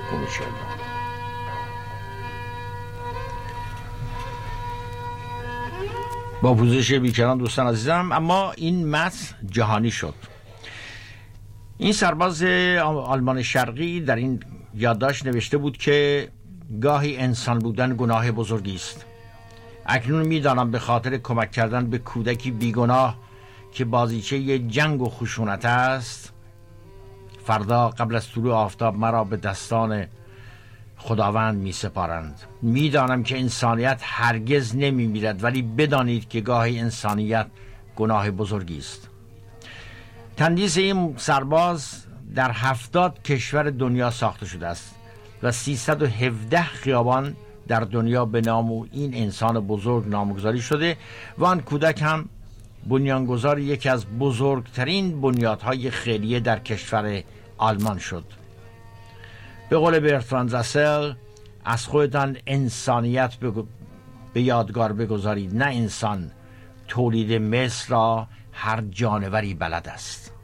cominciamo. با پوزش بیکران دوستان عزیزم، اما این متن جهانی شد. این سرباز آلمان شرقی در این یادداشت نوشته بود که گاهی انسان بودن گناه بزرگی است. اکنون میدانم به خاطر کمک کردن به کودکی بیگناه که بازیچه جنگ و خشونت است، فردا قبل از طلوع آفتاب مرا به دستان خداوند می سپارند. میدانم که انسانیت هرگز نمی میرد، ولی بدانید که گاهی انسانیت گناه بزرگی است. تندیس این سرباز در 70 کشور دنیا ساخته شده است و 317 خیابان در دنیا به نام این انسان بزرگ نامگذاری شده و آن کودک هم بنیانگذار یکی از بزرگترین بنیادهای خیریه در کشور آلمان شد. به قول برتراند راسل، از خودتان انسانیت به یادگار بگذارید، نه انسان. تولید مثل را هر جانوری بلد است.